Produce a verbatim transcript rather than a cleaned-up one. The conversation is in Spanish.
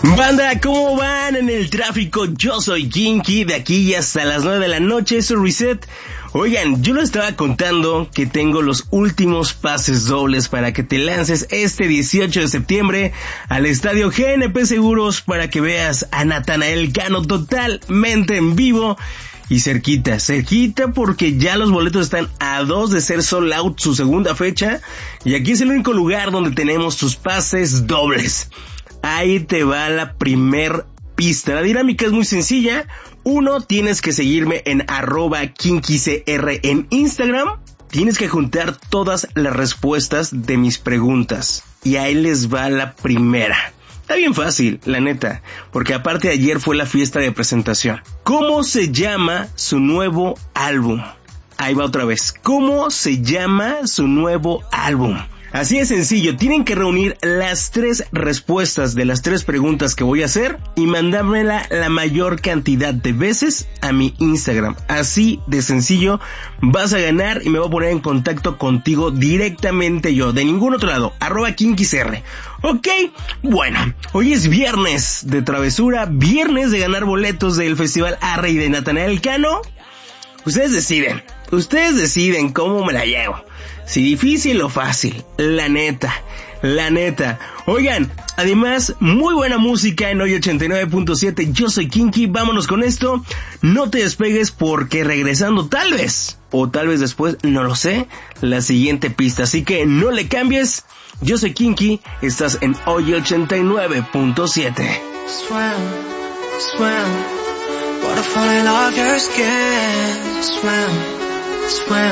Banda, ¿cómo van en el tráfico? Yo soy Kinky, de aquí y hasta las nueve de la noche, es Reset. Oigan, yo les estaba contando que tengo los últimos pases dobles para que te lances este dieciocho de septiembre al estadio G N P Seguros para que veas a Natanael Cano totalmente en vivo y cerquita, cerquita porque ya los boletos están a dos de ser sold out su segunda fecha y aquí es el único lugar donde tenemos tus pases dobles. Ahí te va la primer pista. La dinámica es muy sencilla. Uno, tienes que seguirme en arroba kinkycr en Instagram. Tienes que juntar todas las respuestas de mis preguntas. Y ahí les va la primera. Está bien fácil, la neta, porque aparte de ayer fue la fiesta de presentación. ¿Cómo se llama su nuevo álbum? Ahí va otra vez. ¿Cómo se llama su nuevo álbum? Así de sencillo, tienen que reunir las tres respuestas de las tres preguntas que voy a hacer y mandármela la mayor cantidad de veces a mi Instagram. Así de sencillo, vas a ganar y me voy a poner en contacto contigo directamente yo, de ningún otro lado, arroba kinkycr. Ok, bueno, hoy es viernes de travesura, viernes de ganar boletos del Festival Arre y de Natanael Cano. Ustedes deciden, ustedes deciden cómo me la llevo. Si difícil o fácil, la neta, la neta. Oigan, además, muy buena música en hoy ochenta y nueve punto siete. Yo soy Kinky, vámonos con esto. No te despegues porque regresando tal vez, o tal vez después, no lo sé, la siguiente pista. Así que no le cambies. Yo soy Kinky, estás en hoy ochenta y nueve punto siete. Swim, swim, waterfall in all your skin. Swim, swim.